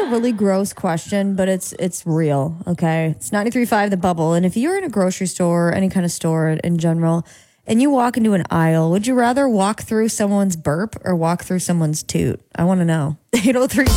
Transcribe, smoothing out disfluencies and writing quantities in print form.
really gross question, but it's real, okay? It's 93.5 The Bubble. And if you're in a grocery store, any kind of store in general, and you walk into an aisle, would you rather walk through someone's burp or walk through someone's toot? I want to know. 803